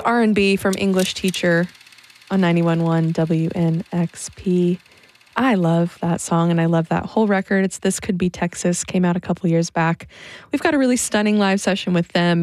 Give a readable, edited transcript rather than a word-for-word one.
R&B from English Teacher on 91.1 WNXP. I love that song and I love that whole record. It's This Could Be Texas, came out a couple years back. We've got a really stunning live session with them